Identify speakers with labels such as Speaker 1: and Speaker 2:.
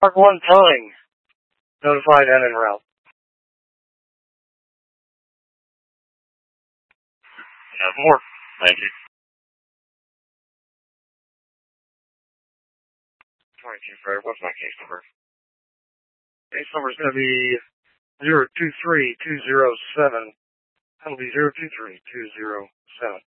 Speaker 1: Mark 1 towing. Notified and en route.
Speaker 2: Have more. Thank you. 22 Fred, what's my case number?
Speaker 1: Case number is going to be 023207. That'll be 023207.